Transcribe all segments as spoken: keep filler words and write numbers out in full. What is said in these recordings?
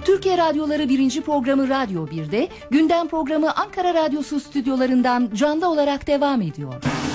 Türkiye Radyoları birinci programı Radyo bir'de, gündem programı Ankara Radyosu stüdyolarından canlı olarak devam ediyor.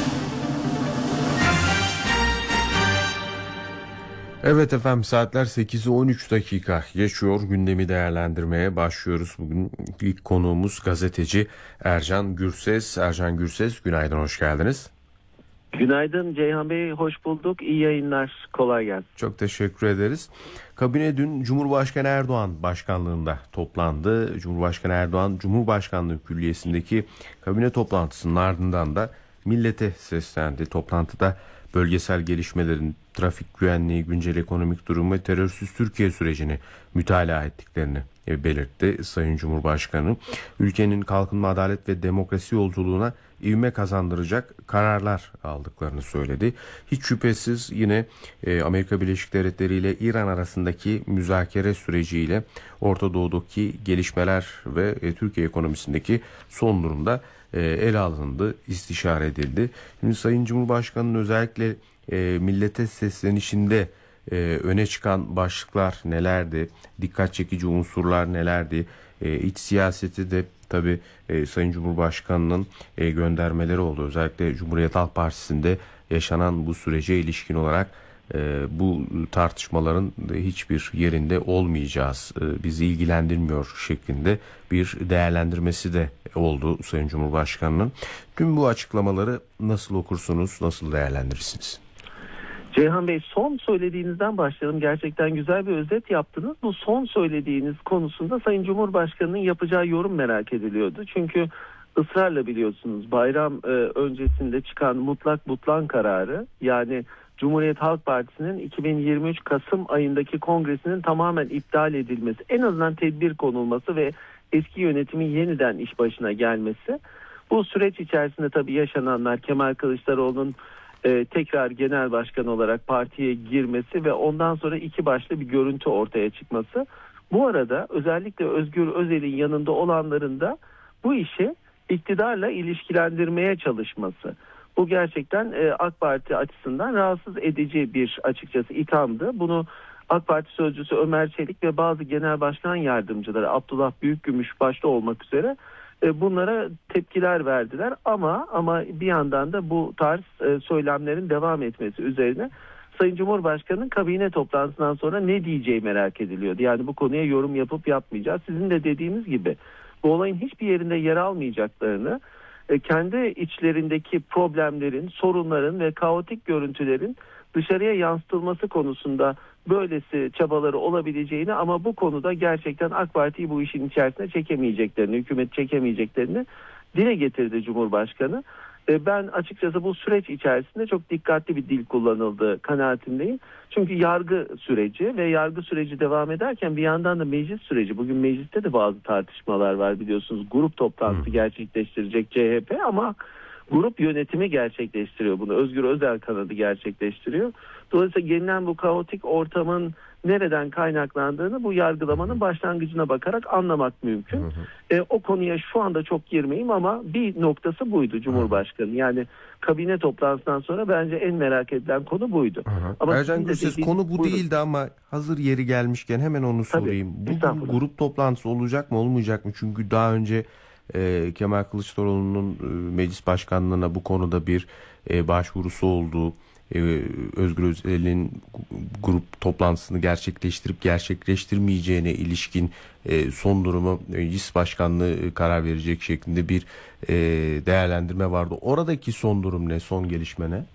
Evet efendim, saatler sekizi on üç dakika geçiyor. Gündemi değerlendirmeye başlıyoruz. Bugün ilk konuğumuz gazeteci Ercan Gürses. Ercan Gürses, günaydın, hoş geldiniz. Günaydın Ceyhan Bey, hoş bulduk. İyi yayınlar, kolay gelsin. Çok teşekkür ederiz. Kabine dün Cumhurbaşkanı Erdoğan başkanlığında toplandı. Cumhurbaşkanı Erdoğan, Cumhurbaşkanlığı Külliyesi'ndeki kabine toplantısının ardından da millete seslendi. Toplantıda bölgesel gelişmelerin, trafik güvenliği, güncel ekonomik durum ve terörsüz Türkiye sürecini mütalaa ettiklerini belirtti Sayın Cumhurbaşkanı. Ülkenin kalkınma, adalet ve demokrasi yolculuğuna ivme kazandıracak kararlar aldıklarını söyledi. Hiç şüphesiz yine e, Amerika Birleşik Devletleri ile İran arasındaki müzakere süreciyle Orta Doğu'daki gelişmeler ve e, Türkiye ekonomisindeki son durumda e, ele alındı, istişare edildi. Şimdi Sayın Cumhurbaşkanı'nın özellikle e, millete seslenişinde e, öne çıkan başlıklar nelerdi? Dikkat çekici unsurlar nelerdi? E, iç siyaseti de tabii e, Sayın Cumhurbaşkanı'nın e, göndermeleri oldu. Özellikle Cumhuriyet Halk Partisi'nde yaşanan bu sürece ilişkin olarak e, bu tartışmaların hiçbir yerinde olmayacağız, e, bizi ilgilendirmiyor şeklinde bir değerlendirmesi de oldu Sayın Cumhurbaşkanı'nın. Tüm bu açıklamaları nasıl okursunuz, nasıl değerlendirirsiniz? Ceyhan Bey, son söylediğinizden başlayalım. Gerçekten güzel bir özet yaptınız. Bu son söylediğiniz konusunda Sayın Cumhurbaşkanı'nın yapacağı yorum merak ediliyordu. Çünkü ısrarla biliyorsunuz bayram e, öncesinde çıkan mutlak butlan kararı, yani Cumhuriyet Halk Partisi'nin iki bin yirmi üç Kasım ayındaki kongresinin tamamen iptal edilmesi, en azından tedbir konulması ve eski yönetimin yeniden iş başına gelmesi. Bu süreç içerisinde tabii yaşananlar, Kemal Kılıçdaroğlu'nun Ee, tekrar genel başkan olarak partiye girmesi ve ondan sonra iki başlı bir görüntü ortaya çıkması. Bu arada özellikle Özgür Özel'in yanında olanların da bu işi iktidarla ilişkilendirmeye çalışması. Bu gerçekten e, AK Parti açısından rahatsız edici bir, açıkçası, ithamdı. Bunu AK Parti sözcüsü Ömer Çelik ve bazı genel başkan yardımcıları, Abdullah Büyükgümüş başta olmak üzere, bunlara tepkiler verdiler ama ama bir yandan da bu tarz e, söylemlerin devam etmesi üzerine Sayın Cumhurbaşkanı'nın kabine toplantısından sonra ne diyeceği merak ediliyordu. Yani bu konuya yorum yapıp yapmayacağız. Sizin de dediğiniz gibi bu olayın hiçbir yerinde yer almayacaklarını, e, kendi içlerindeki problemlerin, sorunların ve kaotik görüntülerin dışarıya yansıtılması konusunda böylesi çabaları olabileceğini, ama bu konuda gerçekten AK Parti'yi bu işin içerisine çekemeyeceklerini, hükümet çekemeyeceklerini dile getirdi Cumhurbaşkanı. Ben açıkçası bu süreç içerisinde çok dikkatli bir dil kullanıldığı kanaatindeyim. Çünkü yargı süreci ve yargı süreci devam ederken bir yandan da meclis süreci. Bugün mecliste de bazı tartışmalar var, biliyorsunuz. Grup toplantısı gerçekleştirecek C H P ama grup yönetimi gerçekleştiriyor bunu. Özgür Özel kanadı gerçekleştiriyor. Dolayısıyla gelinen bu kaotik ortamın nereden kaynaklandığını bu yargılamanın başlangıcına bakarak anlamak mümkün. Hı hı. E, o konuya şu anda çok girmeyeyim ama bir noktası buydu Cumhurbaşkanı. Yani kabine toplantısından sonra bence en merak edilen konu buydu. Hı hı. Ama Ercan Gürses, konu bu buyurun. değildi ama hazır yeri gelmişken hemen onu sorayım. Tabii, bugün grup toplantısı olacak mı, olmayacak mı? Çünkü daha önce e, Kemal Kılıçdaroğlu'nun e, meclis başkanlığına bu konuda bir e, başvurusu oldu. Ee, Özgür Özel'in grup toplantısını gerçekleştirip gerçekleştirmeyeceğine ilişkin e, son durumu meclis başkanlığı karar verecek şeklinde bir e, değerlendirme vardı. Oradaki son durum ne, son gelişme ne?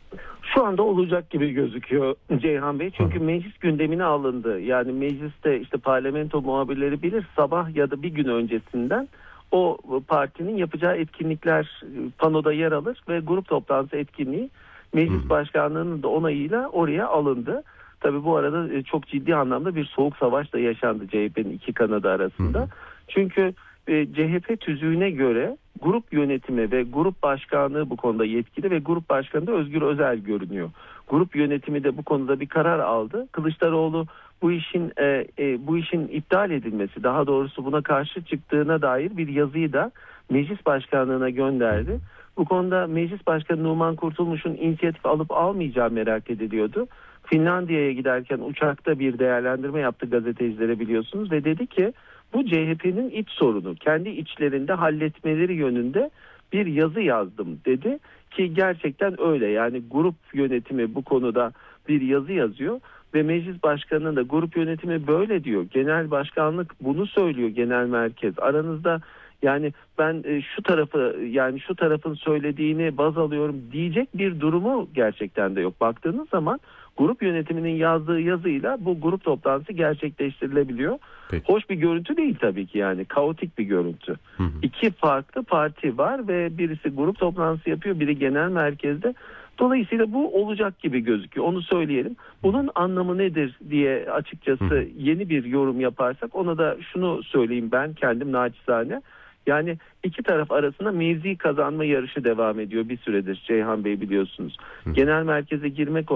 Şu anda olacak gibi gözüküyor Ceyhan Bey. Çünkü Hı. meclis gündemine alındı. Yani mecliste işte parlamento muhabirleri bilir, sabah ya da bir gün öncesinden o partinin yapacağı etkinlikler panoda yer alır ve grup toplantısı etkinliği meclis başkanlığının da onayıyla oraya alındı. Tabii bu arada çok ciddi anlamda bir soğuk savaş da yaşandı C H P'nin iki kanadı arasında. Hı hı. Çünkü C H P tüzüğüne göre grup yönetimi ve grup başkanlığı bu konuda yetkili ve grup başkanı da Özgür Özel görünüyor. Grup yönetimi de bu konuda bir karar aldı. Kılıçdaroğlu bu işin e, e, bu işin iptal edilmesi, daha doğrusu buna karşı çıktığına dair bir yazıyı da meclis başkanlığına gönderdi. Bu konuda Meclis Başkanı Numan Kurtulmuş'un inisiyatif alıp almayacağı merak ediliyordu. Finlandiya'ya giderken uçakta bir değerlendirme yaptı gazetecilere biliyorsunuz ve dedi ki bu C H P'nin iç sorunu, kendi içlerinde halletmeleri yönünde bir yazı yazdım dedi ki gerçekten öyle. Yani grup yönetimi bu konuda bir yazı yazıyor ve meclis başkanının da grup yönetimi böyle diyor. Genel başkanlık bunu söylüyor, genel merkez. Aranızda yani ben e, şu tarafı yani şu tarafın söylediğini baz alıyorum diyecek bir durumu gerçekten de yok. Baktığınız zaman grup yönetiminin yazdığı yazıyla bu grup toplantısı gerçekleştirilebiliyor. Peki. Hoş bir görüntü değil tabii ki, yani kaotik bir görüntü. Hı hı. İki farklı parti var ve birisi grup toplantısı yapıyor, biri genel merkezde. Dolayısıyla bu olacak gibi gözüküyor. Onu söyleyelim. Bunun anlamı nedir diye açıkçası Hı. yeni bir yorum yaparsak ona da şunu söyleyeyim ben kendim naçizane. Yani iki taraf arasında mevzi kazanma yarışı devam ediyor bir süredir Ceyhan Bey, biliyorsunuz. Hı. Genel merkeze girmek